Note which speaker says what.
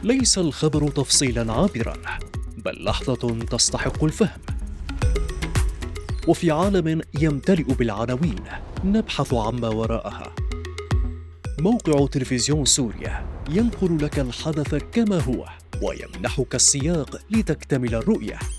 Speaker 1: ليس الخبر تفصيلا عابرا، بل لحظة تستحق الفهم. وفي عالم يمتلئ بالعناوين نبحث عما وراءها. موقع تلفزيون سوريا ينقل لك الحدث كما هو، ويمنحك السياق لتكتمل الرؤية.